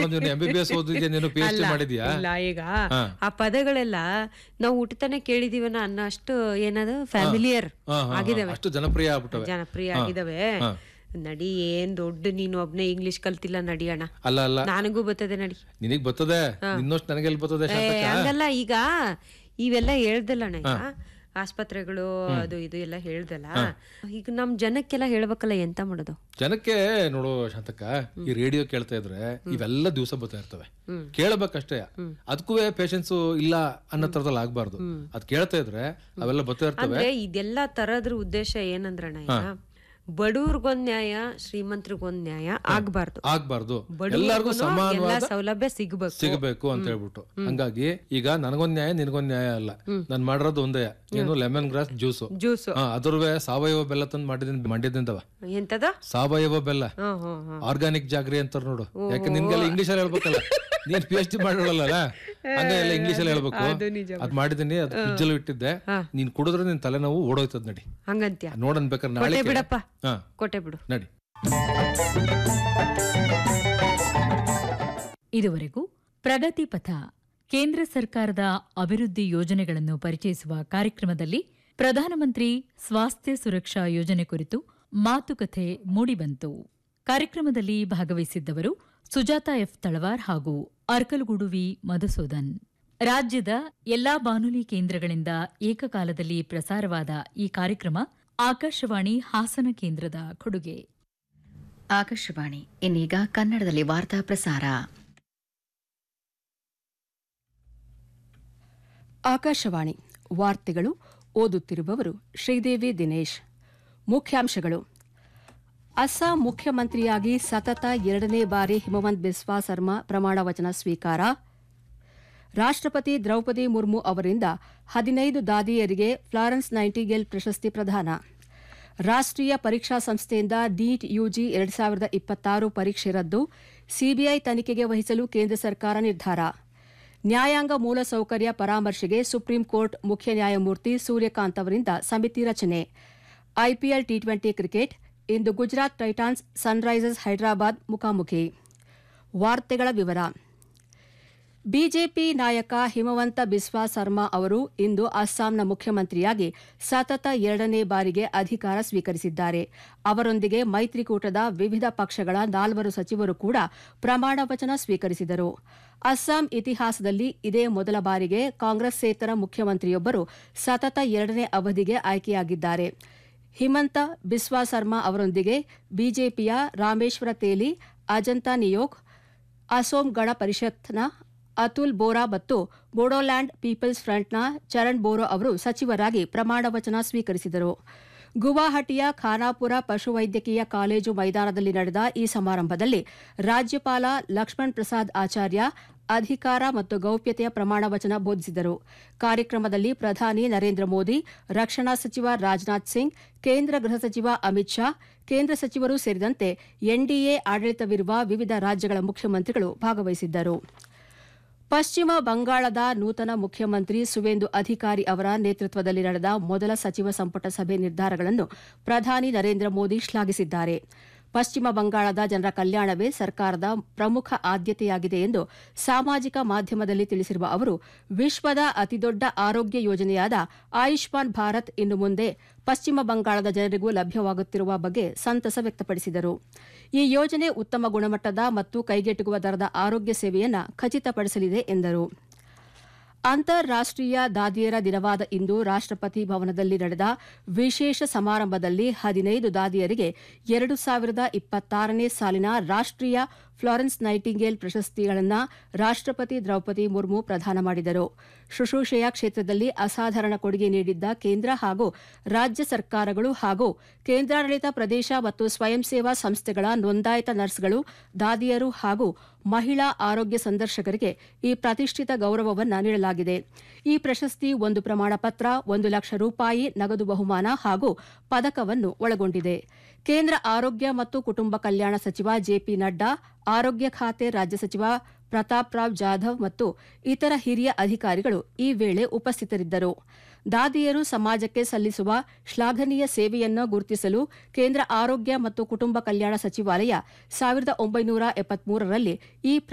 ನೀನು MBBS ಓದಿದ್ಯಾ, ನೀನು PhD ಮಾಡಿದ್ಯಾ? ಇಲ್ಲ, ಈಗ ಆ ಪದಗಳೆಲ್ಲ ನಾವು ಹುಟ್ಟತಾನೆ ಕೇಳಿದೀವನ ಅನ್ನೋ ಅಷ್ಟು ಏನದು ಫ್ಯಾಮಿಲಿಯರ್ ಆಗಿದಾವೆ, ಅಷ್ಟು ಜನಪ್ರಿಯ ಆಗಿದಾವೆ. ನಡಿ, ಏನ್ ದೊಡ್ಡ ನೀನು ಒಬ್ನೇ ಇಂಗ್ಲಿಷ್ ಕಲ್ತಿಲ್ಲ, ನಡಿಯೋಣ. ಅಲ್ಲ, ನನಗೂ ಬರ್ತದೆ, ನಡಿ. ನಿನಗ್ ಬರ್ತದೆ, ನಿನ್ನಷ್ಟು ನನಗೆಲ್ಲಿ ಬರ್ತದೆ? ಹಂಗಲ್ಲ, ಈಗ ಇವೆಲ್ಲ ಹೇಳ್ದಲ್ಲ, ಆಸ್ಪತ್ರೆಗಳು ಅದು ಇದು ಎಲ್ಲ ಹೇಳ್ದಲ್ಲ, ಈಗ ನಮ್ ಜನಕ್ಕೆಲ್ಲ ಹೇಳ್ಬೇಕಲ್ಲ, ಎಂತ ಮಾಡೋದು? ಜನಕ್ಕೆ ನೋಡು ಶಾಂತಕ್ಕ, ಈ ರೇಡಿಯೋ ಕೇಳ್ತಾ ಇದ್ರೆ ಇವೆಲ್ಲ ದಿವಸ ಬರ್ತಾ ಇರ್ತವೆ, ಕೇಳಬೇಕಷ್ಟೇ. ಅದಕ್ಕೂ ಪೇಷನ್ಸ್ ಇಲ್ಲ ಅನ್ನೋ ತರದಲ್ಲಿ ಆಗ್ಬಾರ್ದು. ಅದ್ ಕೇಳ್ತಾ ಇದ್ರೆ ಅವೆಲ್ಲ ಬರ್ತಾ ಇರ್ತವೆ. ಇದೆಲ್ಲ ತರದ್ರ ಉದ್ದೇಶ ಏನಂದ್ರಣ್ಣ, ಬಡವ್ರಿಗೊಂದ್ ನ್ಯಾಯ, ಶ್ರೀಮಂತರಿಗೊಂದ್ ನ್ಯಾಯ ಆಗ್ಬಾರ್ದು, ಎಲ್ಲರಿಗೂ ಸಮಾನವಾದ ಸೌಲಭ್ಯ ಸಿಗಬೇಕು ಅಂತ ಹೇಳ್ಬಿಟ್ಟು. ಹಂಗಾಗಿ ಈಗ ನನಗೊಂದ್ ನ್ಯಾಯ, ನಿನಗೊಂದ್ ನ್ಯಾಯ ಅಲ್ಲ. ನಾನ್ ಮಾಡಿರೋದು ಒಂದೇ, ಏನು ಲೆಮನ್ ಗ್ರಾಸ್ ಜ್ಯೂಸ್. ಅದ್ರವೇ ಸಾವಯವ ಬೆಲ್ಲ ತಂದು ಮಾಡಿದ್ದಿಂದವ. ಎಂತದ ಸಾವಯವ ಬೆಲ್ಲ, ಆರ್ಗಾನಿಕ್ ಜಾಗ್ರಿ ಅಂತಾರ ನೋಡು. ಯಾಕೆ ನಿನ್ಗೆಲ್ಲ ಇಂಗ್ಲಿಷ್ ಅಲ್ಲಿ ಹೇಳ್ಬೇಕಲ್ಲ, ನೀನ್ PhD ಮಾಡಿರಲ್ಲ, ಹಂಗ ಎಲ್ಲ ಇಂಗ್ಲಿಷ್ ಅಲ್ಲಿ ಹೇಳ್ಬೇಕು. ಅದ್ ಮಾಡಿದೀನಿ, ಅದ್ ಫ್ರಿಜ್ಜಲ್ಲಿ ಇಟ್ಟಿದ್ದೆ. ನೀನ್ ಕುಡಿದ್ರೆ ನಿನ್ ತಲೆನೋವು ಓಡೋಯ್ತದ. ನಡಿ, ಹಂಗಂತ್ಯ ನೋಡನ್ ಬೇಕಾದ್ರೆ ನಾಳೆ ಬಿಡಪ್ಪ, ಕೊಟ್ಟೆ ಬಿಡು, ನಡಿ. ಇದುವರೆಗೂ ಪ್ರಗತಿ ಪಥ, ಕೇಂದ್ರ ಸರ್ಕಾರದ ಅಭಿವೃದ್ಧಿ ಯೋಜನೆಗಳನ್ನು ಪರಿಚಯಿಸುವ ಕಾರ್ಯಕ್ರಮದಲ್ಲಿ ಪ್ರಧಾನಮಂತ್ರಿ ಸ್ವಾಸ್ಥ್ಯ ಸುರಕ್ಷಾ ಯೋಜನೆ ಕುರಿತು ಮಾತುಕತೆ ಮೂಡಿಬಂತು. ಕಾರ್ಯಕ್ರಮದಲ್ಲಿ ಭಾಗವಹಿಸಿದ್ದವರು ಸುಜಾತಾ ಎಫ್ ತಳವಾರ್ ಹಾಗೂ ಅರ್ಕಲಗೂಡು ವಿ ಮಧುಸೂದನ್. ರಾಜ್ಯದ ಎಲ್ಲಾ ಬಾನುಲಿ ಕೇಂದ್ರಗಳಿಂದ ಏಕಕಾಲದಲ್ಲಿ ಪ್ರಸಾರವಾದ ಈ ಕಾರ್ಯಕ್ರಮ ಆಕಾಶವಾಣಿ ಹಾಸನ ಕೇಂದ್ರದ ಕೊಡುಗೆ. ಆಕಾಶವಾಣಿ ಇನ್ನೀಗ ಕನ್ನಡದಲ್ಲಿ ವಾರ್ತಾ ಪ್ರಸಾರ. ಆಕಾಶವಾಣಿ ವಾರ್ತೆಗಳು, ಓದುತ್ತಿರುವವರು ಶ್ರೀದೇವಿ ದಿನೇಶ್. ಮುಖ್ಯಾಂಶಗಳು: ಅಸ್ಸಾಂ ಮುಖ್ಯಮಂತ್ರಿಯಾಗಿ ಸತತ 2ನೇ ಬಾರಿ ಹಿಮವಂತ್ ಬಿಸ್ವಾ ಸರ್ಮಾ ಪ್ರಮಾಣ ವಚನ ಸ್ವೀಕಾರ. ರಾಷ್ಟ್ರಪತಿ ದ್ರೌಪದಿ ಮುರ್ಮು ಅವರಿಂದ 15 ದಾದಿಯರಿಗೆ ಫ್ಲಾರೆನ್ಸ್ ನೈಟಿಂಗೇಲ್ ಪ್ರಶಸ್ತಿ ಪ್ರದಾನ. ರಾಷ್ಟ್ರೀಯ ಪರೀಕ್ಷಾ ಸಂಸ್ಥೆಯಿಂದ ನೀಟ್ UG 2026 ಪರೀಕ್ಷೆ ರದ್ದು, ಸಿಬಿಐ ತನಿಖೆಗೆ ವಹಿಸಲು ಕೇಂದ್ರ ಸರ್ಕಾರ ನಿರ್ಧಾರ. ನ್ಯಾಯಾಂಗ ಮೂಲಸೌಕರ್ಯ ಪರಾಮರ್ಶೆಗೆ ಸುಪ್ರೀಂ ಕೋರ್ಟ್ ಮುಖ್ಯ ನ್ಯಾಯಮೂರ್ತಿ ಸೂರ್ಯಕಾಂತ್ ಅವರಿಂದ ಸಮಿತಿ ರಚನೆ. ಐಪಿಎಲ್ T20 ಕ್ರಿಕೆಟ್, ಇಂದು ಗುಜರಾತ್ ಟೈಟಾನ್ಸ್ ಸನ್ರೈಸರ್ಸ್ ಹೈದರಾಬಾದ್ ಮುಖಾಮುಖಿ. ವಾರ್ತೆಗಳ ವಿವರ. ಬಿಜೆಪಿ ನಾಯಕ ಹಿಮವಂತ ಬಿಸ್ವಾ ಸರ್ಮಾ ಅವರು ಇಂದು ಅಸ್ಸಾಂನ ಮುಖ್ಯಮಂತ್ರಿಯಾಗಿ ಸತತ 2ನೇ ಬಾರಿಗೆ ಅಧಿಕಾರ ಸ್ವೀಕರಿಸಿದ್ದಾರೆ. ಅವರೊಂದಿಗೆ ಮೈತ್ರಿಕೂಟದ ವಿವಿಧ ಪಕ್ಷಗಳ 4 ಸಚಿವರು ಕೂಡ ಪ್ರಮಾಣ ವಚನ ಸ್ವೀಕರಿಸಿದರು. ಅಸ್ಸಾಂ ಇತಿಹಾಸದಲ್ಲಿ ಇದೇ ಮೊದಲ ಬಾರಿಗೆ ಕಾಂಗ್ರೆಸ್ಸೇತರ ಮುಖ್ಯಮಂತ್ರಿಯೊಬ್ಬರು ಸತತ 2ನೇ ಅವಧಿಗೆ ಆಯ್ಕೆಯಾಗಿದ್ದಾರೆ. ಹಿಮಂತ ಬಿಸ್ವಾ ಸರ್ಮಾ ಅವರೊಂದಿಗೆ ಬಿಜೆಪಿಯ ರಾಮೇಶ್ವರ ತೇಲಿ, ಅಜಂತಾ ನಿಯೋಗ್, ಅಸೋಂ ಗಣ ಪರಿಷತ್ನ ಅತುಲ್ ಬೋರಾ ಮತ್ತು ಬೋಡೋಲ್ಯಾಂಡ್ ಪೀಪಲ್ಸ್ ಫ್ರಂಟ್ನ ಚರಣ್ ಬೋರೋ ಅವರು ಸಚಿವರಾಗಿ ಪ್ರಮಾಣ ವಚನ ಸ್ವೀಕರಿಸಿದರು. ಗುವಾಹಟಿಯ ಖಾನಾಪುರ ಪಶುವೈದ್ಯಕೀಯ ಕಾಲೇಜು ಮೈದಾನದಲ್ಲಿ ನಡೆದ ಈ ಸಮಾರಂಭದಲ್ಲಿ ರಾಜ್ಯಪಾಲ ಲಕ್ಷ್ಮಣ್ ಪ್ರಸಾದ್ ಆಚಾರ್ಯ ಅಧಿಕಾರ ಮತ್ತು ಗೌಪ್ಯತೆಯ ಪ್ರಮಾಣ ವಚನ ಬೋಧಿಸಿದರು. ಕಾರ್ಯಕ್ರಮದಲ್ಲಿ ಪ್ರಧಾನಿ ನರೇಂದ್ರ ಮೋದಿ, ರಕ್ಷಣಾ ಸಚಿವ ರಾಜನಾಥ್ ಸಿಂಗ್, ಕೇಂದ್ರ ಗೃಹ ಸಚಿವ ಅಮಿತ್ ಶಾ, ಕೇಂದ್ರ ಸಚಿವರು ಸೇರಿದಂತೆ ಎನ್ಡಿಎ ಆಡಳಿತವಿರುವ ವಿವಿಧ ರಾಜ್ಯಗಳ ಮುಖ್ಯಮಂತ್ರಿಗಳು ಭಾಗವಹಿಸಿದ್ದರು. ಪಶ್ಚಿಮ ಬಂಗಾಳದ ನೂತನ ಮುಖ್ಯಮಂತ್ರಿ ಸುವೇಂದು ಅಧಿಕಾರಿ ಅವರ ನೇತೃತ್ವದಲ್ಲಿ ನಡೆದ ಮೊದಲ ಸಚಿವ ಸಂಪುಟ ಸಭೆ ನಿರ್ಧಾರಗಳನ್ನು ಪ್ರಧಾನಿ ನರೇಂದ್ರ ಮೋದಿ ಶ್ಲಾಘಿಸಿದ್ದಾರೆ. ಪಶ್ಚಿಮ ಬಂಗಾಳದ ಜನರ ಕಲ್ಯಾಣವೇ ಸರ್ಕಾರದ ಪ್ರಮುಖ ಆದ್ಯತೆಯಾಗಿದೆ ಎಂದು ಸಾಮಾಜಿಕ ಮಾಧ್ಯಮದಲ್ಲಿ ತಿಳಿಸಿರುವ ಅವರು, ವಿಶ್ವದ ಅತಿದೊಡ್ಡ ಆರೋಗ್ಯ ಯೋಜನೆಯಾದ ಆಯುಷ್ಮಾನ್ ಭಾರತ್ ಇನ್ನು ಮುಂದೆ ಪಶ್ಚಿಮ ಬಂಗಾಳದ ಜನರಿಗೂ ಲಭ್ಯವಾಗುತ್ತಿರುವ ಬಗ್ಗೆ ಸಂತಸ ವ್ಯಕ್ತಪಡಿಸಿದರು. ಈ ಯೋಜನೆ ಉತ್ತಮ ಗುಣಮಟ್ಟದ ಮತ್ತು ಕೈಗೆಟುಕುವ ದರದ ಆರೋಗ್ಯ ಸೇವೆಯನ್ನು ಖಚಿತಪಡಿಸಲಿದೆ ಎಂದರು. ಅಂತಾರಾಷ್ಟ್ರೀಯ ದಾದಿಯರ ದಿನವಾದ ಇಂದು ರಾಷ್ಟ್ರಪತಿ ಭವನದಲ್ಲಿ ನಡೆದ ವಿಶೇಷ ಸಮಾರಂಭದಲ್ಲಿ 15 ದಾದಿಯರಿಗೆ 2026ನೇ ಸಾಲಿನ ರಾಷ್ಟ್ರೀಯ ಫ್ಲಾರೆನ್ಸ್ ನೈಟಿಂಗೇಲ್ ಪ್ರಶಸ್ತಿಗಳನ್ನು ರಾಷ್ಟ್ರಪತಿ ದ್ರೌಪದಿ ಮುರ್ಮು ಪ್ರದಾನ ಮಾಡಿದರು. ಶುಶ್ರೂಷೆಯ ಕ್ಷೇತ್ರದಲ್ಲಿ ಅಸಾಧಾರಣ ಕೊಡುಗೆ ನೀಡಿದ್ದ ಕೇಂದ್ರ ಹಾಗೂ ರಾಜ್ಯ ಸರ್ಕಾರಗಳು ಹಾಗೂ ಕೇಂದ್ರಾಡಳಿತ ಪ್ರದೇಶ ಮತ್ತು ಸ್ವಯಂ ಸೇವಾ ಸಂಸ್ಥೆಗಳ ನೋಂದಾಯಿತ ನರ್ಸ್ಗಳು, ದಾದಿಯರು ಹಾಗೂ ಮಹಿಳಾ ಆರೋಗ್ಯ ಸಂದರ್ಶಕರಿಗೆ ಈ ಪ್ರತಿಷ್ಠಿತ ಗೌರವವನ್ನು ನೀಡಲಾಗಿದೆ. ಈ ಪ್ರಶಸ್ತಿ ಒಂದು ಪ್ರಮಾಣ ಪತ್ರ, 1 ಲಕ್ಷ ರೂಪಾಯಿ ನಗದು ಬಹುಮಾನ ಹಾಗೂ ಪದಕವನ್ನು ಒಳಗೊಂಡಿದೆ. ಕೇಂದ್ರ ಆರೋಗ್ಯ ಮತ್ತು ಕುಟುಂಬ ಕಲ್ಯಾಣ ಸಚಿವ ಜೆಪಿ ನಡ್ಡಾ, ಆರೋಗ್ಯ ಖಾತೆ ರಾಜ್ಯ ಸಚಿವ ಪ್ರತಾಪ್ ರಾವ್ ಜಾಧವ್ ಮತ್ತು ಇತರ ಹಿರಿಯ ಅಧಿಕಾರಿಗಳು ಈ ವೇಳೆ ಉಪಸ್ಥಿತರಿದ್ದರು. ದಾದಿಯರು ಸಮಾಜಕ್ಕೆ ಸಲ್ಲಿಸುವ ಶ್ಲಾಘನೀಯ ಸೇವೆಯನ್ನು ಗುರುತಿಸಲು ಕೇಂದ್ರ ಆರೋಗ್ಯ ಮತ್ತು ಕುಟುಂಬ ಕಲ್ಯಾಣ ಸಚಿವಾಲಯ 1973ರಲ್ಲಿ ಈ